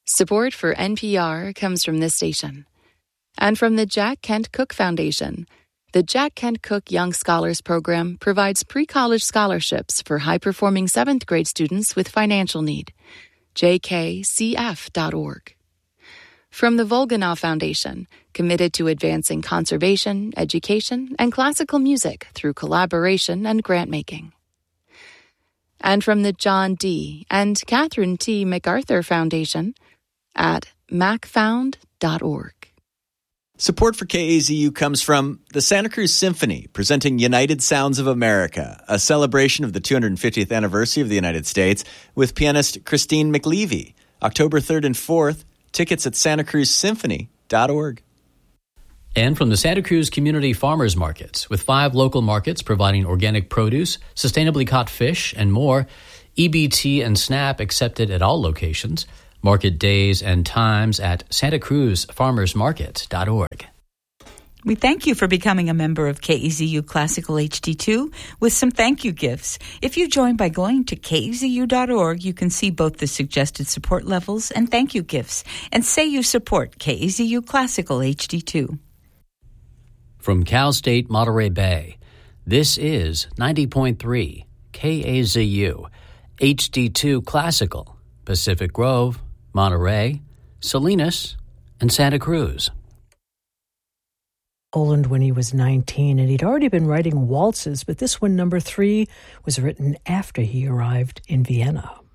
Support for NPR comes from this station and from the Jack Kent Cooke Foundation. The Jack Kent Cooke Young Scholars Program provides pre-college scholarships for high-performing 7th grade students with financial need. jkcf.org. From the Volganov Foundation, committed to advancing conservation, education, and classical music through collaboration and grant-making. And from the John D. and Catherine T. MacArthur Foundation at macfound.org. Support for KAZU comes from the Santa Cruz Symphony, presenting United Sounds of America, a celebration of the 250th anniversary of the United States, with pianist Christine McLeavy. October 3rd and 4th, tickets at santacruzsymphony.org. And from the Santa Cruz Community Farmers Markets, with 5 local markets providing organic produce, sustainably caught fish, and more, EBT and SNAP accepted at all locations. Market days and times at santacruzfarmersmarket.org. We thank you for becoming a member of KAZU Classical HD2 with some thank you gifts. If you join by going to KAZU.org, you can see both the suggested support levels and thank you gifts, and say you support KAZU Classical HD2. From Cal State Monterey Bay, this is 90.3 KAZU HD2 Classical, Pacific Grove, Monterey, Salinas, and Santa Cruz. Poland when he was 19, and he'd already been writing waltzes, but this one, number 3, was written after he arrived in Vienna.